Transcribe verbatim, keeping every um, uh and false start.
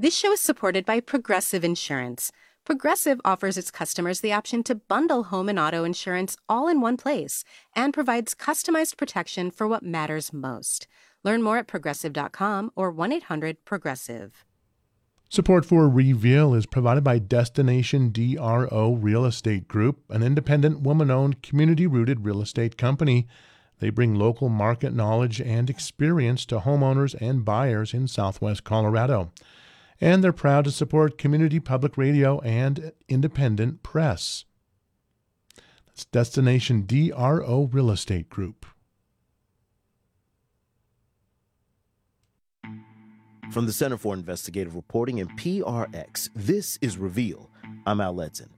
This show is supported by Progressive Insurance. Progressive offers its customers the option to bundle home and auto insurance all in one place and provides customized protection for what matters most. Learn more at progressive dot com or one eight hundred progressive. Support for Reveal is provided by Destination D R O Real Estate Group, an independent, woman-owned, community-rooted real estate company. They bring local market knowledge and experience to homeowners and buyers in Southwest Colorado. And they're proud to support community public radio and independent press. That's Destination D R O Real Estate Group. From the Center for Investigative Reporting and P R X, this is Reveal. I'm Al Letson.